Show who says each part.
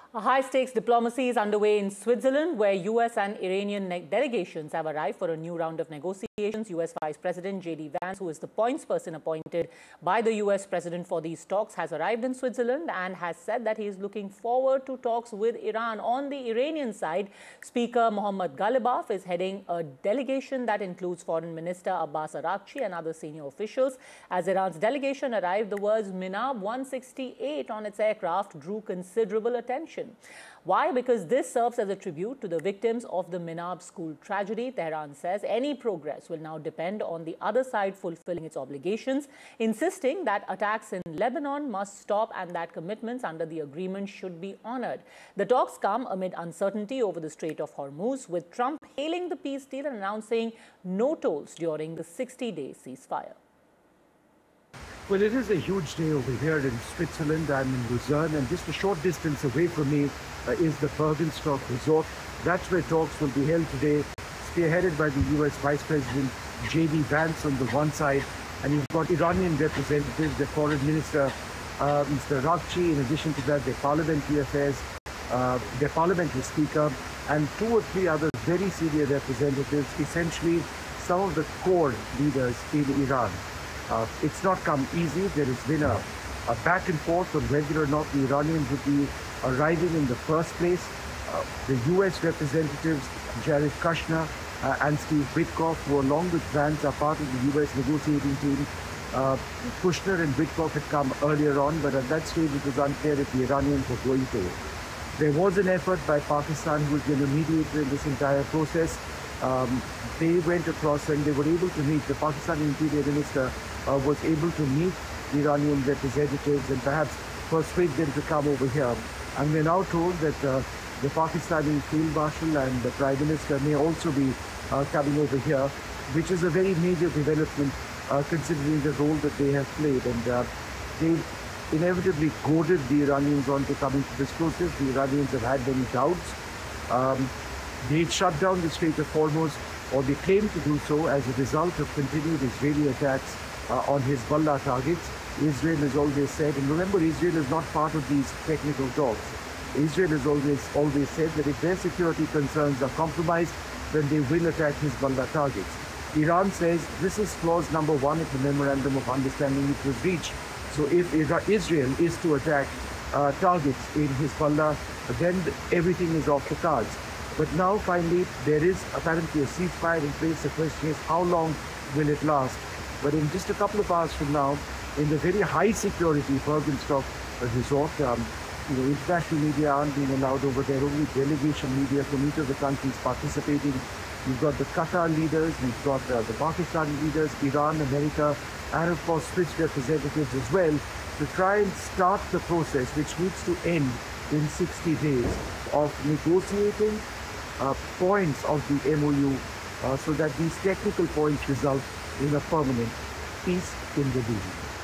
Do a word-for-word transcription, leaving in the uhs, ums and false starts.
Speaker 1: A high-stakes diplomacy is underway in Switzerland, where U S and Iranian delegations have arrived for a new round of negotiations. U S Vice President J D Vance, who is the points person appointed by the U S President for these talks, has arrived in Switzerland and has said that he is looking forward to talks with Iran. On the Iranian side, Speaker Mohammad Ghalibaf is heading a delegation that includes Foreign Minister Abbas Araghchi and other senior officials. As Iran's delegation arrived, the words Minab one sixty-eight on its aircraft drew considerable attention. Why? Because this serves as a tribute to the victims of the Minab school tragedy. Tehran says any progress will now depend on the other side fulfilling its obligations, insisting that attacks in Lebanon must stop and that commitments under the agreement should be honored. The talks come amid uncertainty over the Strait of Hormuz, with Trump hailing the peace deal and announcing no tolls during the sixty-day ceasefire.
Speaker 2: Well, it is a huge day over here in Switzerland. I'm in Lucerne, and just a short distance away from me uh, is the Bergenstock Resort. That's where talks will be held today, spearheaded by the U S Vice President J D Vance on the one side, and you've got Iranian representatives, the Foreign Minister uh, Mister Araghchi. In addition to that, their parliamentary affairs, uh, their parliamentary speaker, and two or three other very senior representatives, essentially some of the core leaders in Iran. Uh, it's not come easy. There has been a, a back and forth on whether or not the Iranians would be arriving in the first place. Uh, the U S representatives, Jared Kushner uh, and Steve Witkoff, who along with Vance are part of the U S negotiating team. Uh, Kushner and Witkoff had come earlier on, but at that stage it was unclear if the Iranians were going to. There was an effort by Pakistan, who was going to mediate in this entire process. Um, they went across and they were able to meet. The Pakistani Interior Minister uh, was able to meet the Iranian representatives and perhaps persuade them to come over here. And we're now told that uh, the Pakistani Field Marshal and the Prime Minister may also be uh, coming over here, which is a very major development uh, considering the role that they have played. And uh, they inevitably goaded the Iranians on to coming to this process. The Iranians have had many doubts. Um, They shut down the Strait of Hormuz, or they claim to do so, as a result of continued Israeli attacks uh, on Hezbollah targets. Israel has always said, and remember, Israel is not part of these technical talks. Israel has always, always said that if their security concerns are compromised, then they will attack Hezbollah targets. Iran says this is clause number one of the Memorandum of Understanding it was reached. So if Israel is to attack uh, targets in Hezbollah, then everything is off the cards. But now, finally, there is apparently a ceasefire in place. The question is, how long will it last? But in just a couple of hours from now, in the very high-security Bergenstock Resort, um, you know, international media aren't being allowed over there. Only delegation media from each of the countries participating. You've got the Qatar leaders, you've got uh, the Pakistani leaders, Iran, America, and of course, Swiss representatives as well, to try and start the process, which needs to end in sixty days of negotiating Uh, points of the M O U uh, so that these technical points result in a permanent peace in the region.